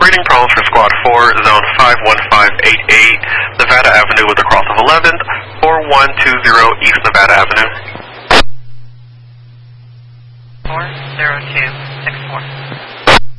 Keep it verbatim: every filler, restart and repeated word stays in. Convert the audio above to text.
Reading problems for Squad four, Zone five one five eight eight, Nevada Avenue with a cross of eleventh, four one two zero East Nevada Avenue. four zero two six four.